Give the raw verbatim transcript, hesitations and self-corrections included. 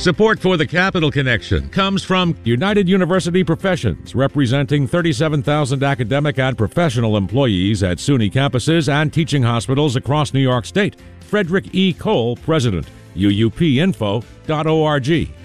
Support for the Capital Connection comes from United University Professions, representing thirty-seven thousand academic and professional employees at SUNY campuses and teaching hospitals across New York State. Frederick E. Cole, President, U U P info dot org.